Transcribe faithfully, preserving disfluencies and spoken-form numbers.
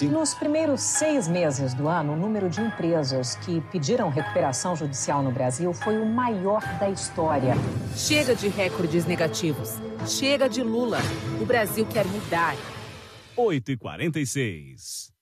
cinco. Nos primeiros seis meses do ano, o número de empresas que pediram recuperação judicial no Brasil foi o maior da história. Chega de recordes negativos. Chega de Lula. O Brasil quer mudar. oito e quarenta e seis.